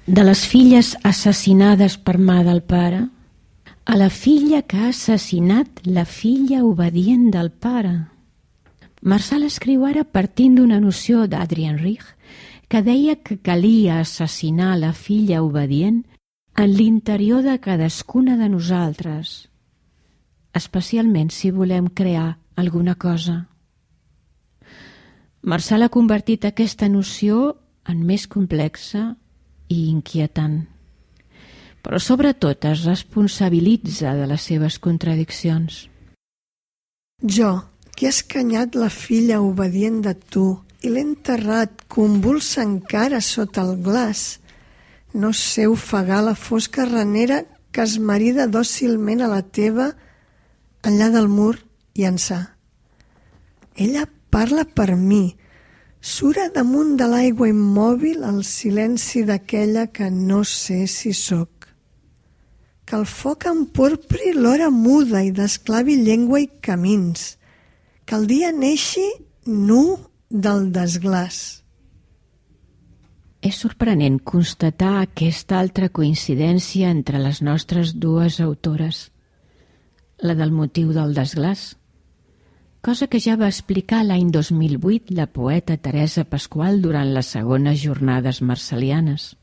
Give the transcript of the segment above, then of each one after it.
De les filles assassinades per mà del pare, a la filla que ha assassinat la filla obedient del pare. Marçal escriu ara partint d'una noció d'Adrian Rich que deia que calia assassinar la filla obedient en l'interior de cadascuna de nosaltres, especialment si volem crear alguna cosa. Marçal ha convertit aquesta noció en més complexa i inquietant, però sobretot es responsabilitza de les seves contradiccions. Jo, que he escanyat la filla obedient de tu i l'he enterrat convulsa encara sota el glaç, no sé ofegar la fosca ranera que es marida dòcilment a la teva enllà del mur i ençà. Ella parla per mi, sura damunt de l'aigua immòbil el silenci d'aquella que no sé si sóc. Que el foc emporpri l'hora muda i desclavi llengua i camins, que el dia neixi nu del desglaç. És sorprenent constatar aquesta altra coincidència entre les nostres dues autores, la del motiu del desglaç, cosa que ja va explicar l'any 2008 la poeta Teresa Pasqual durant les segones jornades marçalianes.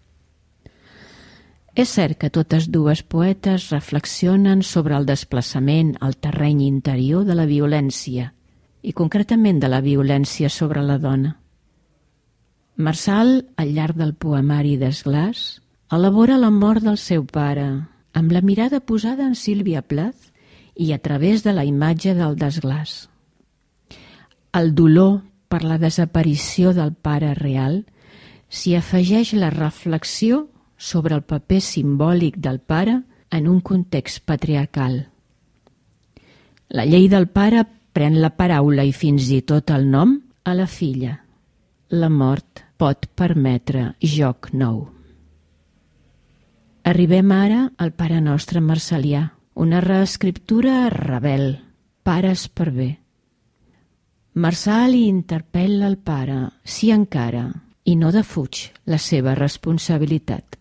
És cert que totes dues poetes reflexionen sobre el desplaçament al terreny interior de la violència, i concretament de la violència sobre la dona. Marçal, al llarg del poemari Desglaç, elabora la mort del seu pare, amb la mirada posada en Sílvia Plath i a través de la imatge del desglaç. Al dolor per la desaparició del pare real s'hi afegeix la reflexió sobre el paper simbòlic del pare en un context patriarcal. La llei del pare pren la paraula i fins i tot el nom a la filla. La mort pot permetre joc nou. Arribem ara al Pare Nostre marçalià, una reescriptura rebel, pares per bé. Marçal hi interpel·la el pare, sí encara, i no defuig la seva responsabilitat.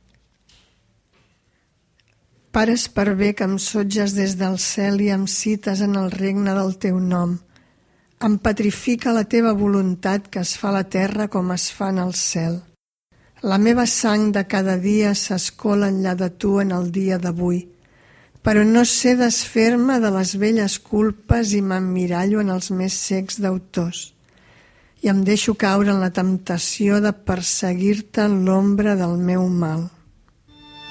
Pares per bé que em sotges des del cel i em cites en el regne del teu nom. Em petrifica la teva voluntat que es fa a la terra com es fa en el cel. La meva sang de cada dia s'escola enllà de tu en el dia d'avui, però no sé desfer-me de les velles culpes i m'emmirallo en els més cecs d'autors. I em deixo caure en la temptació de perseguir-te en l'ombra del meu mal.